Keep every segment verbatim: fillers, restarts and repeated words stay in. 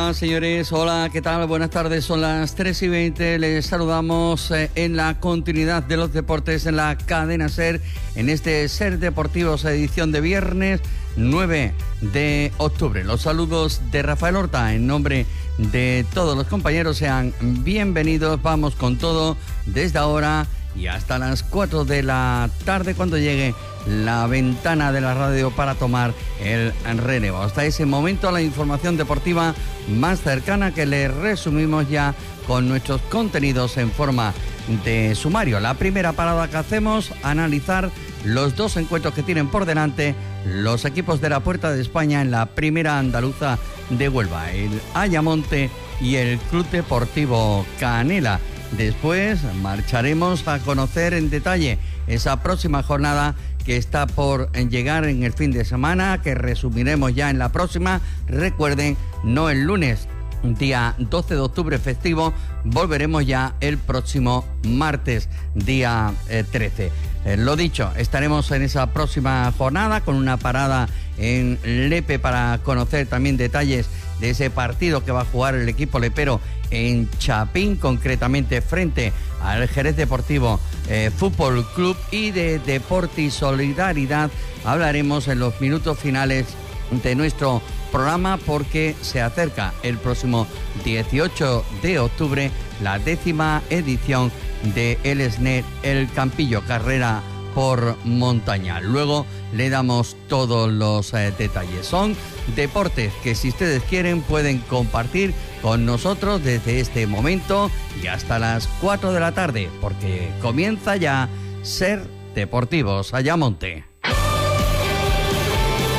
Hola señores, hola, ¿qué tal? Buenas tardes, son las tres y veinte, les saludamos eh, en la continuidad de los deportes en la cadena SER, en este SER Deportivos edición de viernes nueve de octubre. Los saludos de Rafael Horta en nombre de todos los compañeros, sean bienvenidos, vamos con todo desde ahora y hasta las cuatro de la tarde cuando llegue la ventana de la radio para tomar el relevo. Hasta ese momento la información deportiva más cercana que le resumimos ya con nuestros contenidos en forma de sumario. La primera parada que hacemos, analizar los dos encuentros que tienen por delante los equipos de la Puerta de España en la primera andaluza de Huelva, el Ayamonte y el Club Deportivo Canela. Después marcharemos a conocer en detalle esa próxima jornada que está por llegar en el fin de semana, que resumiremos ya en la próxima. Recuerden, no el lunes, día doce de octubre festivo, volveremos ya el próximo martes, día eh, trece. Eh, lo dicho, estaremos en esa próxima jornada con una parada en Lepe para conocer también detalles de ese partido que va a jugar el equipo lepero en Chapín, concretamente frente al Jerez Deportivo eh, Fútbol Club, y de Deporte y Solidaridad hablaremos en los minutos finales de nuestro programa porque se acerca el próximo dieciocho de octubre la décima edición de el S N E R El Campillo, carrera por montaña. Luego le damos todos los eh, detalles. Son deportes que, si ustedes quieren, pueden compartir con nosotros desde este momento y hasta las cuatro de la tarde, porque comienza ya SER Deportivos Ayamonte.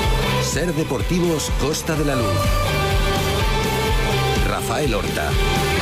SER Deportivos Costa de la Luz. Rafael Horta.